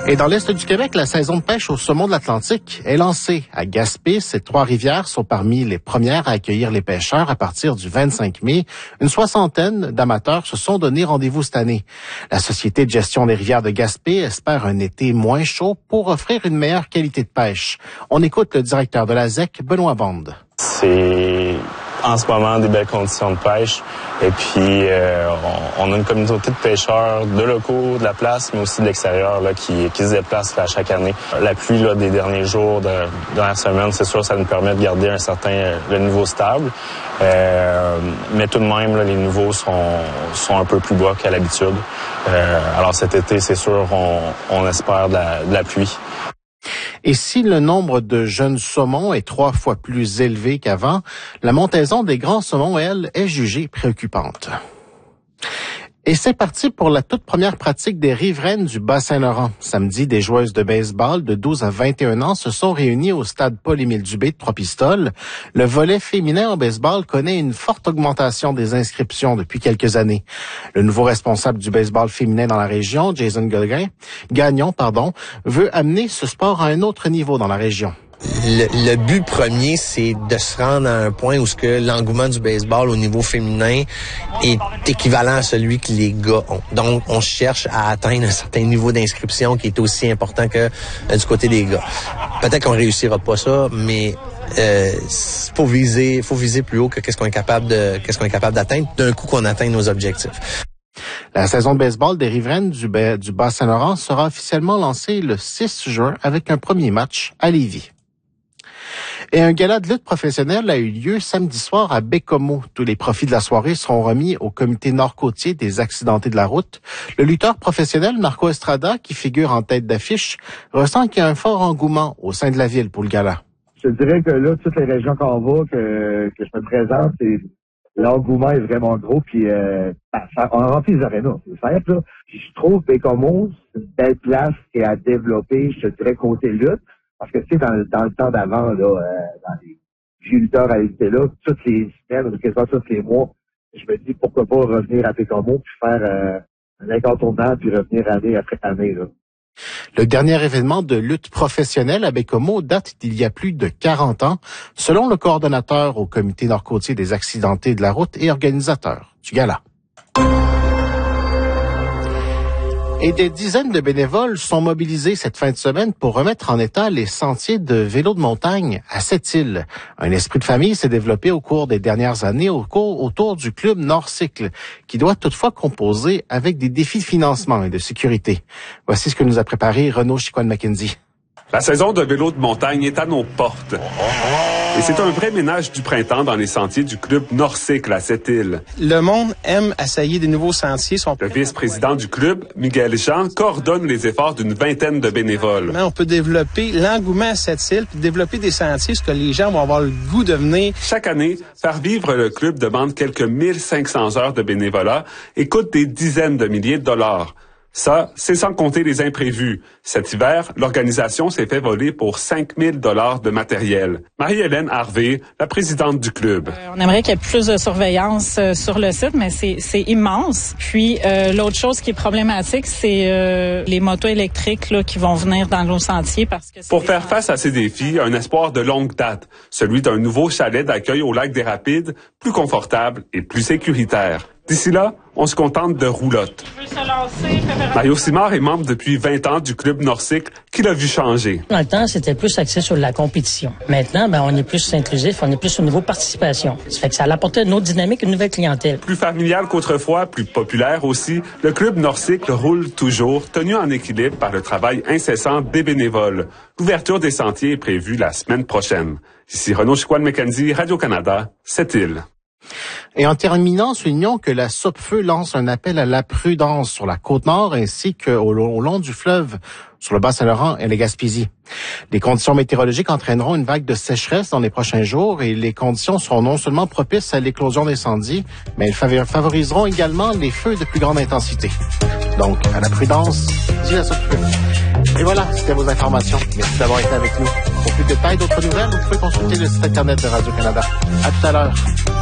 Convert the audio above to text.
Et dans l'Est du Québec, la saison de pêche au saumon de l'Atlantique est lancée. À Gaspé, ces Trois-Rivières sont parmi les premières à accueillir les pêcheurs à partir du 25 mai. Une soixantaine d'amateurs se sont donné rendez-vous cette année. La Société de gestion des rivières de Gaspé espère un été moins chaud pour offrir une meilleure qualité de pêche. On écoute le directeur de la ZEC, Benoît Bande. C'est en ce moment des belles conditions de pêche. Et puis, on a une communauté de pêcheurs de locaux, de la place, mais aussi de l'extérieur là, qui se déplacent là, chaque année. La pluie là, des derniers jours, de dernière semaine, c'est sûr, ça nous permet de garder le niveau stable. Mais tout de même, là, les niveaux sont un peu plus bas qu'à l'habitude. Alors cet été, c'est sûr, on espère de la pluie. Et si le nombre de jeunes saumons est 3 fois plus élevé qu'avant, la montaison des grands saumons, elle, est jugée préoccupante. Et c'est parti pour la toute première pratique des riveraines du Bas-Saint-Laurent. Samedi, des joueuses de baseball de 12 à 21 ans se sont réunies au stade Paul-Émile Dubé de Trois-Pistoles. Le volet féminin en baseball connaît une forte augmentation des inscriptions depuis quelques années. Le nouveau responsable du baseball féminin dans la région, Jason Gagnon, veut amener ce sport à un autre niveau dans la région. Le but premier, c'est de se rendre à un point où ce que l'engouement du baseball au niveau féminin est équivalent à celui que les gars ont. Donc, on cherche à atteindre un certain niveau d'inscription qui est aussi important que du côté des gars. Peut-être qu'on réussira pas ça, mais faut viser plus haut que qu'est-ce qu'on est capable d'atteindre d'un coup qu'on atteint nos objectifs. La saison de baseball des riveraines du Bas-Saint-Laurent sera officiellement lancée le 6 juin avec un premier match à Lévis. Et un gala de lutte professionnelle a eu lieu samedi soir à Baie-Comeau. Tous les profits de la soirée seront remis au comité nord-côtier des accidentés de la route. Le lutteur professionnel Marco Estrada, qui figure en tête d'affiche, ressent qu'il y a un fort engouement au sein de la ville pour le gala. Je dirais que là, toutes les régions qu'on va, que je me présente, l'engouement est vraiment gros, puis on remplit les arénas, c'est simple, là. Puis je trouve Baie-Comeau, c'est une belle place qui est à développer, je te dirais, côté lutte. Parce que, tu sais, dans le temps d'avant, là, dans les vieux lutteurs à l'été là, toutes les semaines, ou quasiment tous les mois, je me dis, pourquoi pas revenir à Baie-Comeau, puis faire un incontournable, puis revenir année après année, là. Le dernier événement de lutte professionnelle à Baie-Comeau date d'il y a plus de 40 ans, selon le coordonnateur au comité nord-côtier des accidentés de la route et organisateur du gala. Et des dizaines de bénévoles sont mobilisés cette fin de semaine pour remettre en état les sentiers de vélo de montagne à Sept-Îles. Un esprit de famille s'est développé au cours des dernières années autour du club Nord-Cycle, qui doit toutefois composer avec des défis de financement et de sécurité. Voici ce que nous a préparé Renaud Chicoine-Mackenzie. La saison de vélo de montagne est à nos portes. Et c'est un vrai ménage du printemps dans les sentiers du club Nord-Cycle à Sept-Îles. Le monde aime essayer des nouveaux sentiers. Le vice-président du club, Miguel Jean, coordonne les efforts d'une vingtaine de bénévoles. On peut développer l'engouement à Sept-Îles, puis développer des sentiers, ce que les gens vont avoir le goût de venir. Chaque année, faire vivre le club demande quelques 1500 heures de bénévolat et coûte des dizaines de milliers de dollars. Ça, c'est sans compter les imprévus. Cet hiver, l'organisation s'est fait voler pour 5 000 $ de matériel. Marie-Hélène Harvey, la présidente du club. On aimerait qu'il y ait plus de surveillance sur le site, mais c'est immense. Puis, l'autre chose qui est problématique, c'est les motos électriques là, qui vont venir dans nos sentiers. Parce que pour faire face à ces défis, un espoir de longue date, celui d'un nouveau chalet d'accueil au lac des Rapides, plus confortable et plus sécuritaire. D'ici là, on se contente de roulottes. Mario Simard est membre depuis 20 ans du club Nord-Cycle qui l'a vu changer. Dans le temps, c'était plus axé sur la compétition. Maintenant, on est plus inclusif, on est plus au niveau participation. Ça fait que ça a apporté une autre dynamique, une nouvelle clientèle. Plus familial qu'autrefois, plus populaire aussi, le club Nord-Cycle roule toujours, tenu en équilibre par le travail incessant des bénévoles. L'ouverture des sentiers est prévue la semaine prochaine. Ici Renaud Chicoine-Mackenzie, Radio-Canada, Sept-Îles. Et en terminant, soulignons que la Sopfeu lance un appel à la prudence sur la Côte-Nord ainsi qu'au long du fleuve, sur le Bas-Saint-Laurent et les Gaspésies. Les conditions météorologiques entraîneront une vague de sécheresse dans les prochains jours et les conditions seront non seulement propices à l'éclosion d'incendies, mais elles favoriseront également les feux de plus grande intensité. Donc, à la prudence, dit la Sopfeu. Et voilà, c'était vos informations. Merci d'avoir été avec nous. Pour plus de détails, d'autres nouvelles, vous pouvez consulter le site Internet de Radio-Canada. À tout à l'heure.